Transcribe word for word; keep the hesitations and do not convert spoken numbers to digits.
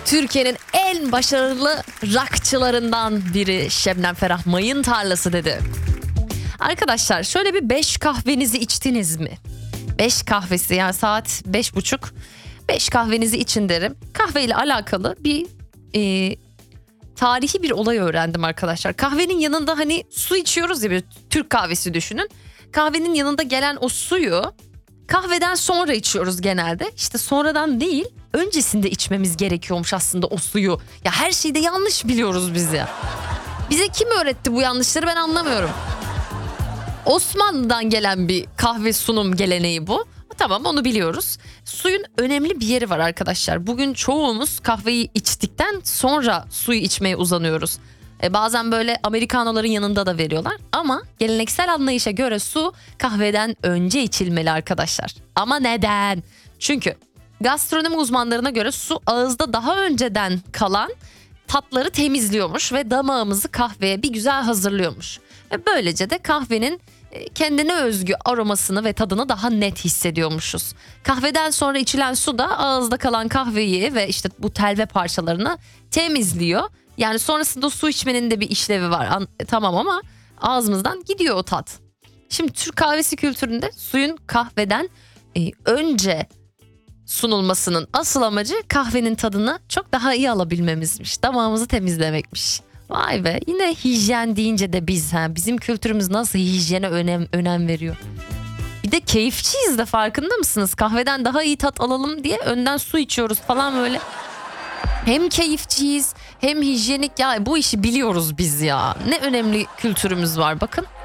Türkiye'nin en başarılı rockçılarından biri Şebnem Ferah mayın tarlası dedi. Arkadaşlar şöyle bir beş kahvenizi içtiniz mi? Beş kahvesi, yani saat beş buçuk. Beş kahvenizi için derim. Kahveyle alakalı bir e, tarihi bir olay öğrendim arkadaşlar. Kahvenin yanında hani su içiyoruz ya, bir Türk kahvesi düşünün. Kahvenin yanında gelen o suyu kahveden sonra içiyoruz genelde. İşte sonradan değil, öncesinde içmemiz gerekiyormuş aslında o suyu. Ya her şeyde yanlış biliyoruz biz ya. Bize kim öğretti bu yanlışları, ben anlamıyorum. Osmanlı'dan gelen bir kahve sunum geleneği bu. Tamam, onu biliyoruz. Suyun önemli bir yeri var arkadaşlar. Bugün çoğumuz kahveyi içtikten sonra suyu içmeye uzanıyoruz. E bazen böyle Amerikanoların yanında da veriyorlar. Ama geleneksel anlayışa göre su kahveden önce içilmeli arkadaşlar. Ama neden? Çünkü gastronomi uzmanlarına göre su ağızda daha önceden kalan tatları temizliyormuş ve damağımızı kahveye bir güzel hazırlıyormuş. Ve böylece de kahvenin kendine özgü aromasını ve tadını daha net hissediyormuşuz. Kahveden sonra içilen su da ağızda kalan kahveyi ve işte bu telve parçalarını temizliyor. Yani sonrasında su içmenin de bir işlevi var. An- tamam ama ağzımızdan gidiyor o tat. Şimdi Türk kahvesi kültüründe suyun kahveden e, önce sunulmasının asıl amacı kahvenin tadını çok daha iyi alabilmemizmiş. Damağımızı temizlemekmiş. Vay be, yine hijyen deyince de biz, ha, bizim kültürümüz nasıl hijyene önem önem veriyor. Bir de keyifçiyiz de, farkında mısınız? Kahveden daha iyi tat alalım diye önden su içiyoruz falan böyle. Hem keyifçiyiz hem hijyenik, ya bu işi biliyoruz biz ya. Ne önemli kültürümüz var bakın.